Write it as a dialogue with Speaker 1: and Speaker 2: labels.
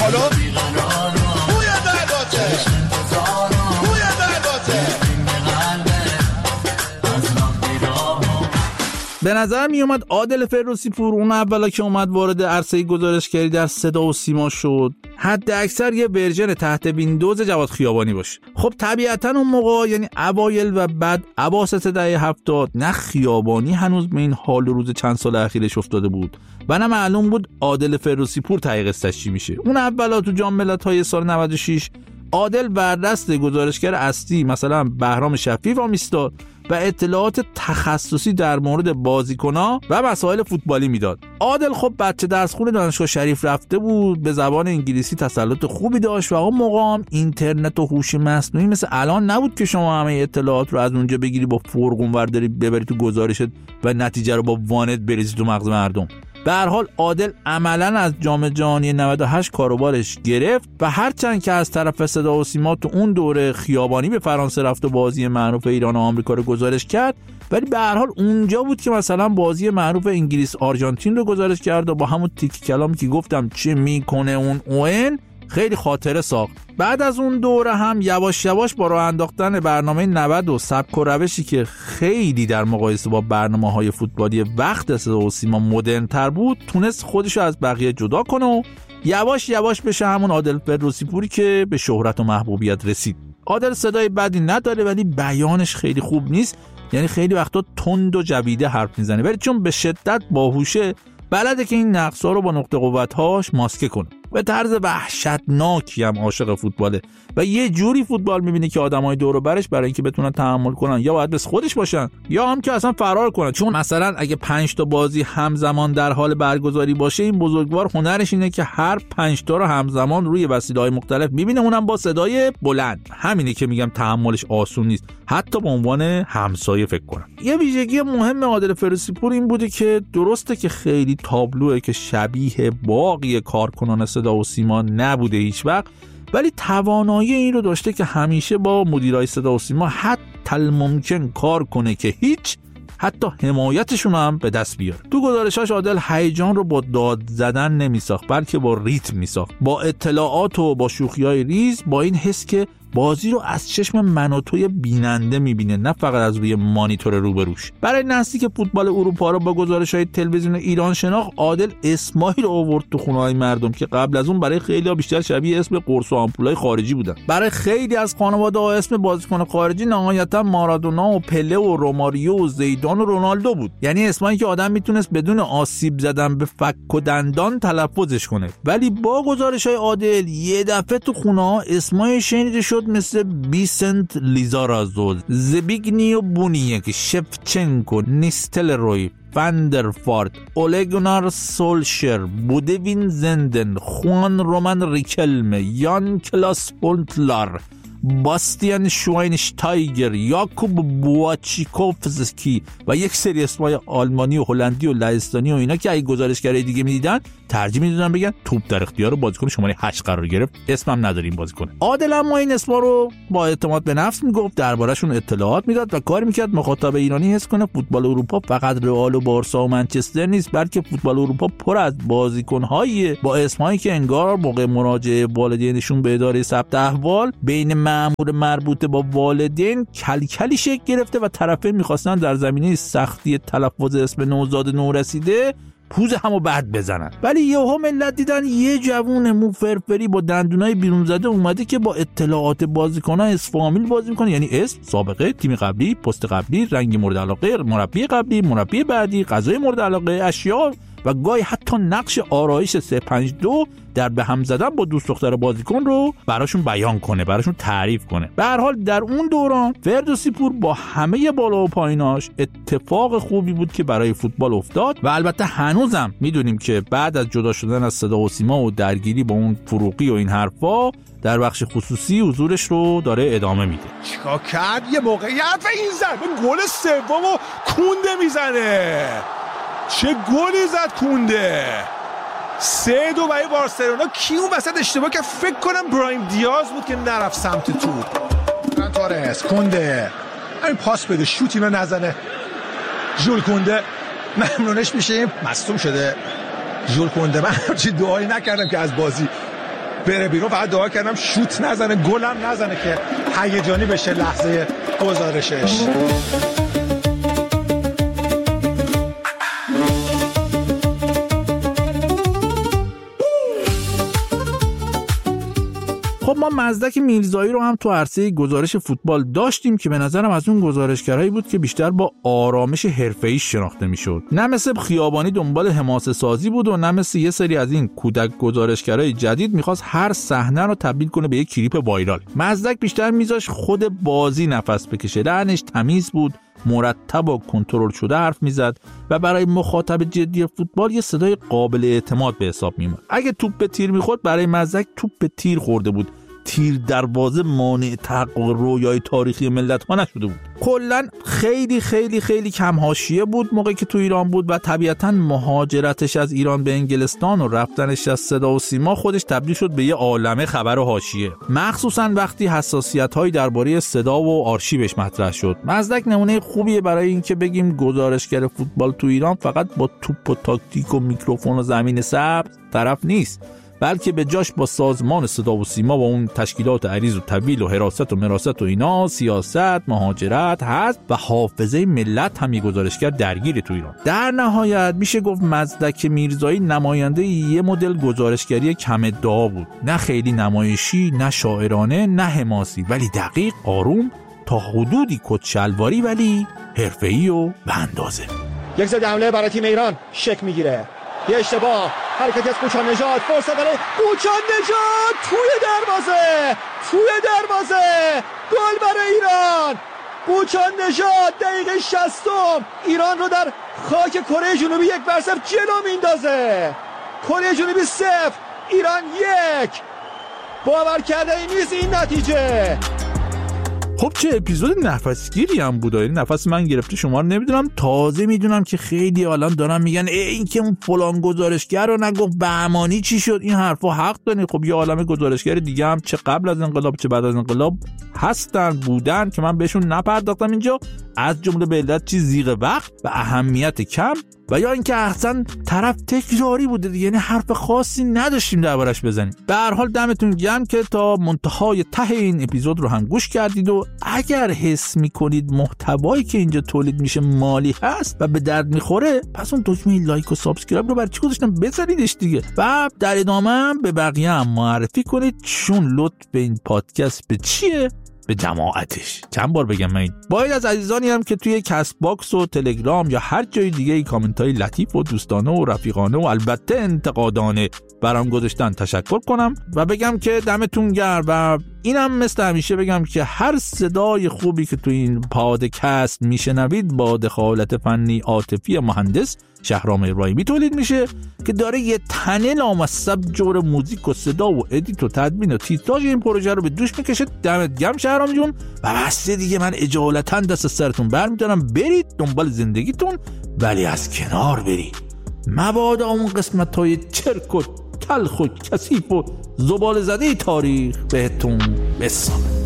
Speaker 1: حالا بوی درداته بوی درداته.
Speaker 2: به نظر می اومد عادل فردوسی پور اون اولا که اومد وارد عرصه گزارشگری در صدا و سیما شد حد اکثر یه ورژن تحت ویندوز جواد خیابانی باشه. خب طبیعتا اون موقع یعنی اوایل و بعد اواسط دهه 70 نه خیابانی هنوز به این حال و روز چند سال اخیرش افتاده بود و نه معلوم بود عادل فردوسی پور ته قصه‌اش چی میشه. اون اولا تو جام ملت‌های سال 96 عادل بر دست گزارشگر اصلی مثلا بهرام شفیعی وامیستاد و اطلاعات تخصصی در مورد بازیکن‌ها و مسائل فوتبالی میداد. عادل خب بچه درس خونه دانشگاه شریف رفته بود، به زبان انگلیسی تسلط خوبی داشت و اون موقع هم اینترنت و هوش مصنوعی مثل الان نبود که شما همه اطلاعات رو از اونجا بگیری با فرقون ورداری ببری تو گزارشت و نتیجه رو با وانت بریزی تو مغز مردم. به هر حال عادل عملاً از جام جهانی 98 کاروبارش گرفت و هرچند که از طرف صدا و سیما تو اون دوره خیابانی به فرانسه رفت و بازی معروف ایران و آمریکا رو گزارش کرد، ولی به هر حال اونجا بود که مثلا بازی معروف انگلیس آرژانتین رو گزارش کرد و با همون تیک کلامی که گفتم چه میکنه اون اوئن خیلی خاطره ساخت. بعد از اون دوره هم یواش یواش با راه انداختن برنامه 90 و سبک و روشی که خیلی در مقایسه با برنامه‌های فوتبالی وقت صدا و سیما مدرن‌تر بود تونست خودشو از بقیه جدا کنه و یواش یواش بشه همون عادل فردوسی پوری که به شهرت و محبوبیت رسید. عادل صدای بدی نداره ولی بیانش خیلی خوب نیست، یعنی خیلی وقتا تند و جویده حرف میزنه، ولی چون به شدت باهوشه بلده که این نقصا رو با نقطه قوت‌هاش ماسکه کنه. به طرز وحشتناکی هم عاشق فوتباله و یه جوری فوتبال میبینه که آدمای دور و برش برای اینکه بتونن تحمل کنن یا باید بس خودش باشن یا هم که اصلا فرار کنن. چون مثلا اگه 5 تا بازی همزمان در حال برگزاری باشه این بزرگوار هنرش اینه که هر 5 تا رو همزمان روی وسیله‌های مختلف میبینه، اونم با صدای بلند. همینه که میگم تحملش آسون نیست، حتی به عنوان همسایه فکر کنم. یه ویژگی مهم عادل فردوسی پور این بوده که درسته که خیلی تابلوئه که شبیه باقی کارکنان صدا و سیما نبوده هیچ وقت، ولی توانایی این رو داشته که همیشه با مدیرای صدا و سیما حتی الممکن کار کنه که هیچ، حتی حمایتشون هم به دست بیاره. تو گزارشاش عادل هیجان رو با داد زدن نمیساخت بلکه با ریتم میساخت، با اطلاعات و با شوخی‌های ریز، با این حس که بازی رو از چشم من و توی بیننده میبینه نه فقط از روی مانیتور روبروش. برای نزدیک فوتبال اروپا رو با گزارش‌های تلویزیون ایران شناخت، عادل اسماعیل رو آورد تو خونه‌های مردم که قبل از اون برای خیلی‌ها بیشتر شبیه اسم قرص و آمپولای خارجی بودن. برای خیلی از خانواده‌ها اسم بازیکن خارجی نهایتاً مارادونا و پله و روماریو و زیدان و رونالدو بود، یعنی اسمایی که آدم میتونست بدون آسیب زدن به فک و دندان تلفظش کنه. ولی با گزارش‌های عادل یه دفعه تو خونه‌ها اسمای شنیده شد مثل بیسنت لیزارازول، زبیگنیو بونیک، شفچنکو، نیستلروی، فاندرفارد، اولگونار سولشر، بودوین زندن، خوان رومن ریکلمه، یان کلاس هولتلار، باستیان شواینشتایگر، یاکوب بواچیکوفسکی و یک سری اسمای آلمانی و هلندی و لهستانی و اینا که اگه گزارشگرای دیگه میدیدن ترجیح میدادن بگن توپ در اختیار بازیکن شماره 8 قرار گرفت، اسمم نداریم بازیکن. عادل اما این اسما رو با اعتماد به نفس میگفت، دربارشون اطلاعات میداد و کاری میکرد مخاطب ایرانی حس کنه فوتبال اروپا فقط رئال و بارسا و منچستر نیست، بلکه فوتبال اروپا پر از بازیکن‌های با اسمایی که انگار موقع مراجعه والدینشون به اداره ثبت احوال بین مأمور مربوط با والدین کلکلی شکل گرفته و طرفین میخواستن در زمینه سختی تلفظ اسم نوزاد نورسیده پوز همو بعد بزنن. ولی یهو ملت دیدن یه جوون مو فرفری با دندونای بیرون زده اومده که با اطلاعات بازیکن‌ها اسم فامیل بازی میکنه، یعنی اسم، سابقه، تیم قبلی، پست قبلی، رنگ مورد علاقه، مربی قبلی، مربی بعدی، غذای مورد علاقه، اشیاء و گاهی حتی نقش آرایش 352 در به هم زدن با دوست دختر بازیکن رو براشون بیان کنه، براشون تعریف کنه. به هر حال در اون دوران فردوسی پور با همه بالا و پاییناش اتفاق خوبی بود که برای فوتبال افتاد و البته هنوزم میدونیم که بعد از جدا شدن از صدا و سیما و درگیری با اون فروغی و این حرفا در بخش خصوصی حضورش رو داره ادامه میده.
Speaker 1: چیکار کرد؟ یه موقعیت و این ضربه گل سومو کونده میزنه. چه گلی زد کونده. 3-2 برای بارسلونا. کی اون وسط اشتباه که فکر کنم برایم دیاز بود که نرفت سمت توپ. تارس کونده این پاس بده شوتی رو نزنه. ژول کونده ممنونش میشه، مصدوم شده ژول کونده. من چی دعایی نکردم که از بازی بره بیرون. فقط دعا کردم شوت نزنه، گلم نزنه که هیجانی بشه لحظه گزارشش.
Speaker 2: خب ما مزدک میرزایی رو هم تو عرصه گزارش فوتبال داشتیم که به نظرم از اون گزارشگرایی بود که بیشتر با آرامش حرفه‌ای شناخته میشد. نه مثل خیابانی دنبال حماسه سازی بود و نه مثل یه سری از این کودک گزارشگرای جدید میخواست هر صحنه رو تبدیل کنه به یه کلیپ وایرال. مزدک بیشتر میذاش خود بازی نفس بکشه. لحنش تمیز بود، مرتب و کنترل شده حرف میزد و برای مخاطب جدی فوتبال یه صدای قابل اعتماد به حساب میومد. اگه توپ به تیر میخورد برای مزدک توپ به تیر خورده بود، تیر دروازه مانع تحقق رویای تاریخی ملت ها نشده بود. کلا خیلی خیلی خیلی کم حاشیه بود موقعی که تو ایران بود و طبیعتاً مهاجرتش از ایران به انگلستان و رفتنش از صدا و سیما خودش تبدیل شد به یه عالمه خبر و حاشیه، مخصوصاً وقتی حساسیت‌هایی درباره صدا و آرشیوش مطرح شد. مزدک نمونه خوبیه برای اینکه بگیم گزارشگر فوتبال تو ایران فقط با توپ و تاکتیک و میکروفون و زمین سبز طرف نیست، بلکه به جاش با سازمان صدا و سیما و اون تشکیلات عریض و طویل و حراست و مراست و اینا، سیاست، مهاجرت، حزب و حافظه ملت هم یه گزارشگر درگیر تو ایران. در نهایت میشه گفت مزدک میرزایی نماینده یه مدل گزارشگری کم ادعا بود، نه خیلی نمایشی، نه شاعرانه، نه حماسی، ولی دقیق، آروم، تا حدودی کدشلواری ولی حرفه‌ای و به اندازه.
Speaker 3: یک ضد حمله برای تیم ایران شک میگیره، یه اشتباه، حرکتی از قوچان نژاد، فرصت برای قوچان نژاد، توی دروازه، گل برای ایران. قوچان نژاد دقیقه 60 ایران رو در خاک کره جنوبی 1-0 جلو میندازه. کره جنوبی 0 ایران 1. باور کردنی نیست این نتیجه.
Speaker 2: خب چه اپیزود نفسگیری هم بود. این نفس من گرفته، شما رو نمیدونم. تازه میدونم که خیلی الان دارن میگن این که اون فلان گزارشگر رو نگفت بهمانی چی شد. این حرفا حق داره. خب یه عالمه گزارشگر دیگه هم چه قبل از انقلاب چه بعد از انقلاب بودن که من بهشون نپرداختم اینجا، از جمله به علت چی زیغ وقت و اهمیت کم و یا اینکه احسن طرف تکراری بوده دیگه، یعنی حرف خاصی نداشتیم دربارش بزنیم. به هر حال دمتون گرم که تا منتهای ته این اپیزود رو هم گوش کردید و اگر حس میکنید محتوایی که اینجا تولید میشه مالی هست و به درد میخوره، پس اون دکمه لایک و سابسکرایب رو برای چی گذاشتم بزنیدش دیگه و در ادامه هم به بقیه هم معرفی کنید، چون لطف به این پادکست به چیه؟ به جماعتش. چند بار بگم من باید از عزیزانی هم که توی کست باکس و تلگرام یا هر جای دیگه ای کامنت های لطیف و دوستانه و رفیقانه و البته انتقادانه برام گذاشتن تشکر کنم و بگم که دمتون گرم. و اینم مثل همیشه بگم که هر صدای خوبی که توی این پادکست میشنوید با دخالت فنی عاطفی مهندس شهرام ابراهیمی تولید میشه که داره یه تنه لامصب جور موزیک و صدا و ادیت و تدوین و تیتراژ این پروژه رو به دوش میکشه. دمت گرم شهرام جون. و بس دیگه من اجالتا دست سرتون برمیدارم، برید دنبال زندگیتون، ولی از کنار برید، مبادا اون قسمت‌های چرک و تلخ و کثیف و زباله زده تاریخ بهتون بسازه.